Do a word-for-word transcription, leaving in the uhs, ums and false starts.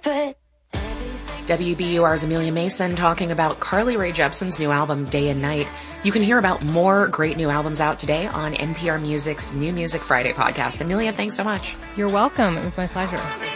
But W B U R's Amelia Mason talking about Carly Rae Jepsen's new album, Day and Night. You can hear about more great new albums out today on N P R Music's New Music Friday podcast. Amelia, thanks so much. You're welcome. It was my pleasure.